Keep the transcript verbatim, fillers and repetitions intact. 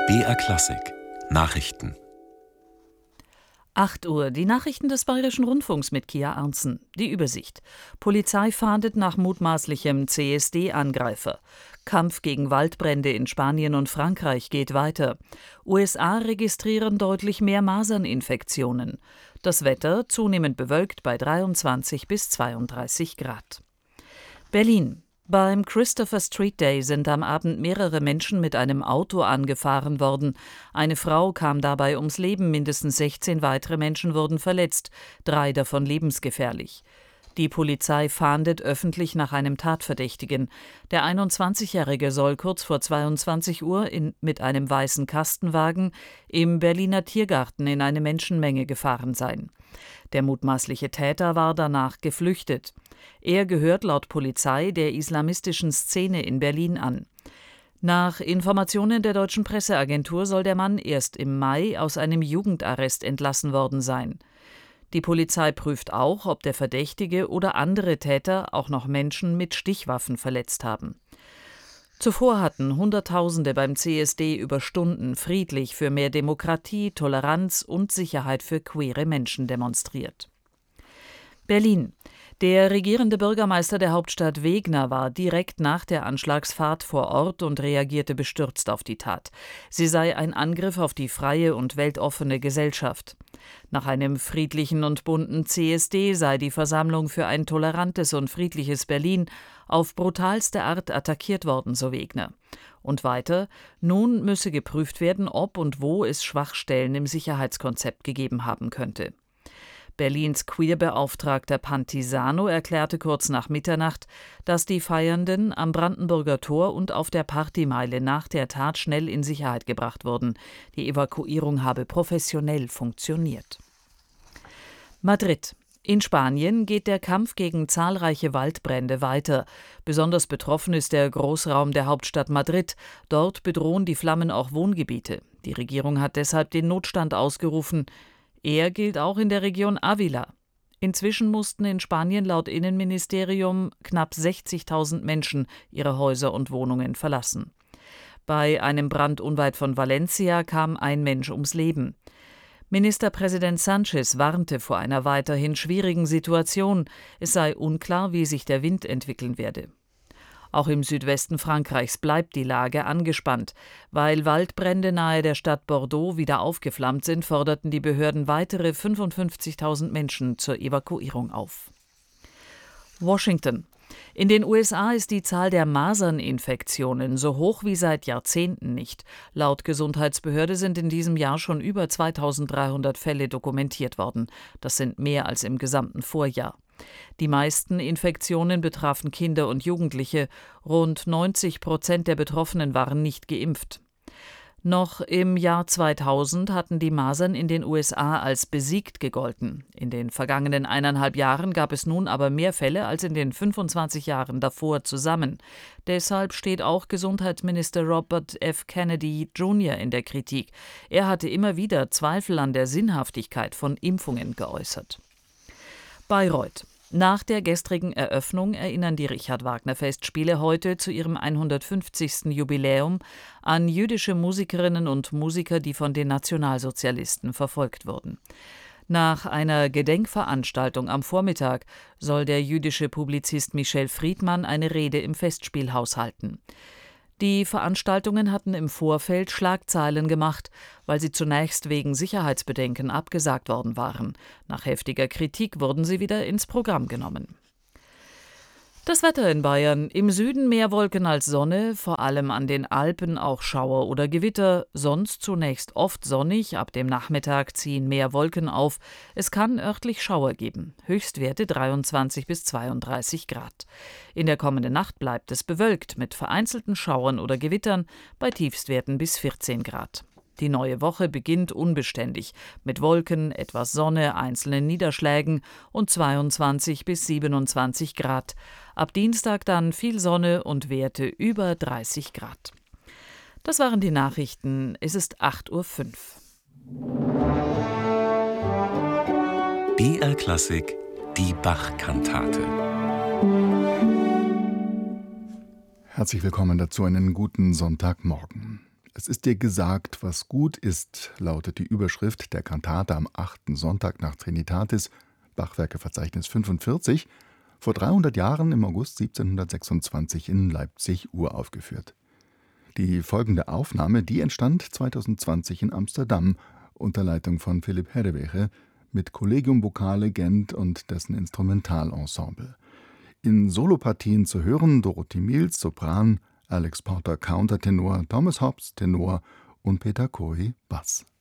B R Klassik Nachrichten. acht Uhr, die Nachrichten des Bayerischen Rundfunks mit Kia Arntzen. Die Übersicht. Polizei fahndet nach mutmaßlichem C S D-Angreifer. Kampf gegen Waldbrände in Spanien und Frankreich geht weiter. U S A registrieren deutlich mehr Maserninfektionen. Das Wetter zunehmend bewölkt bei dreiundzwanzig bis zweiunddreißig Grad. Berlin. Beim Christopher Street Day sind am Abend mehrere Menschen mit einem Auto angefahren worden. Eine Frau kam dabei ums Leben, mindestens sechzehn weitere Menschen wurden verletzt, drei davon lebensgefährlich. Die Polizei fahndet öffentlich nach einem Tatverdächtigen. Der einundzwanzigjährige soll kurz vor zweiundzwanzig Uhr in, mit einem weißen Kastenwagen im Berliner Tiergarten in eine Menschenmenge gefahren sein. Der mutmaßliche Täter war danach geflüchtet. Er gehört laut Polizei der islamistischen Szene in Berlin an. Nach Informationen der deutschen Presseagentur soll der Mann erst im Mai aus einem Jugendarrest entlassen worden sein. Die Polizei prüft auch, ob der Verdächtige oder andere Täter auch noch Menschen mit Stichwaffen verletzt haben. Zuvor hatten Hunderttausende beim C S D über Stunden friedlich für mehr Demokratie, Toleranz und Sicherheit für queere Menschen demonstriert. Berlin. Der regierende Bürgermeister der Hauptstadt Wegner war direkt nach der Anschlagsfahrt vor Ort und reagierte bestürzt auf die Tat. Sie sei ein Angriff auf die freie und weltoffene Gesellschaft. Nach einem friedlichen und bunten C S D sei die Versammlung für ein tolerantes und friedliches Berlin auf brutalste Art attackiert worden, so Wegner. Und weiter, nun müsse geprüft werden, ob und wo es Schwachstellen im Sicherheitskonzept gegeben haben könnte. Berlins Queerbeauftragter Pantisano erklärte kurz nach Mitternacht, dass die Feiernden am Brandenburger Tor und auf der Partymeile nach der Tat schnell in Sicherheit gebracht wurden. Die Evakuierung habe professionell funktioniert. Madrid. In Spanien geht der Kampf gegen zahlreiche Waldbrände weiter. Besonders betroffen ist der Großraum der Hauptstadt Madrid. Dort bedrohen die Flammen auch Wohngebiete. Die Regierung hat deshalb den Notstand ausgerufen. Er gilt auch in der Region Ávila. Inzwischen mussten in Spanien laut Innenministerium knapp sechzigtausend Menschen ihre Häuser und Wohnungen verlassen. Bei einem Brand unweit von Valencia kam ein Mensch ums Leben. Ministerpräsident Sánchez warnte vor einer weiterhin schwierigen Situation. Es sei unklar, wie sich der Wind entwickeln werde. Auch im Südwesten Frankreichs bleibt die Lage angespannt. Weil Waldbrände nahe der Stadt Bordeaux wieder aufgeflammt sind, forderten die Behörden weitere fünfundfünfzigtausend Menschen zur Evakuierung auf. Washington. In den U S A ist die Zahl der Maserninfektionen so hoch wie seit Jahrzehnten nicht. Laut Gesundheitsbehörde sind in diesem Jahr schon über zweitausenddreihundert Fälle dokumentiert worden. Das sind mehr als im gesamten Vorjahr. Die meisten Infektionen betrafen Kinder und Jugendliche. Rund neunzig Prozent der Betroffenen waren nicht geimpft. Noch im Jahr zweitausend hatten die Masern in den U S A als besiegt gegolten. In den vergangenen eineinhalb Jahren gab es nun aber mehr Fälle als in den fünfundzwanzig Jahren davor zusammen. Deshalb steht auch Gesundheitsminister Robert F. Kennedy Junior in der Kritik. Er hatte immer wieder Zweifel an der Sinnhaftigkeit von Impfungen geäußert. Bayreuth. Nach der gestrigen Eröffnung erinnern die Richard-Wagner-Festspiele heute zu ihrem hundertfünfzigsten Jubiläum an jüdische Musikerinnen und Musiker, die von den Nationalsozialisten verfolgt wurden. Nach einer Gedenkveranstaltung am Vormittag soll der jüdische Publizist Michel Friedmann eine Rede im Festspielhaus halten. Die Veranstaltungen hatten im Vorfeld Schlagzeilen gemacht, weil sie zunächst wegen Sicherheitsbedenken abgesagt worden waren. Nach heftiger Kritik wurden sie wieder ins Programm genommen. Das Wetter in Bayern. Im Süden mehr Wolken als Sonne, vor allem an den Alpen auch Schauer oder Gewitter. Sonst zunächst oft sonnig, ab dem Nachmittag ziehen mehr Wolken auf. Es kann örtlich Schauer geben. Höchstwerte dreiundzwanzig bis zweiunddreißig Grad. In der kommenden Nacht bleibt es bewölkt mit vereinzelten Schauern oder Gewittern bei Tiefstwerten bis vierzehn Grad. Die neue Woche beginnt unbeständig, mit Wolken, etwas Sonne, einzelnen Niederschlägen und zweiundzwanzig bis siebenundzwanzig Grad. Ab Dienstag dann viel Sonne und Werte über dreißig Grad. Das waren die Nachrichten. Es ist acht Uhr fünf. B R Klassik, die Bach-Kantate. Herzlich willkommen dazu, einen guten Sonntagmorgen. Es ist dir gesagt, was gut ist, lautet die Überschrift der Kantate am achten Sonntag nach Trinitatis, Bachwerkeverzeichnis fünfundvierzig, vor dreihundert Jahren im August siebzehnhundertsechsundzwanzig in Leipzig uraufgeführt. Die folgende Aufnahme, die entstand zweitausendzwanzig in Amsterdam unter Leitung von Philipp Herreweghe mit Collegium Vocale Gent und dessen Instrumentalensemble. In Solopartien zu hören Dorothee Miels, Sopran, Alex Porter, Countertenor, Thomas Hobbs, Tenor und Peter Coy, Bass.